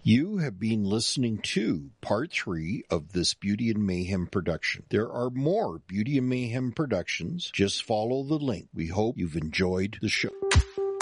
You have been listening to part 3 of this Beauty and Mayhem production. There are more Beauty and Mayhem productions. Just follow the link. We hope you've enjoyed the show.